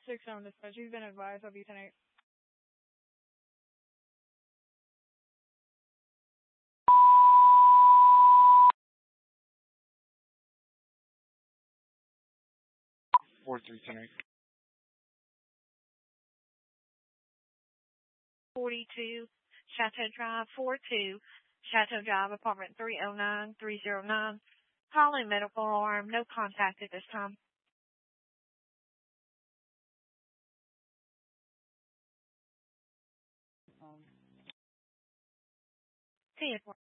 6-7 dispatch. He's been advised. I'll be tonight. tonight. 42 Chateau Drive, 42 Chateau Drive, apartment 309-309. Calling medical alarm. No contact at this time. 10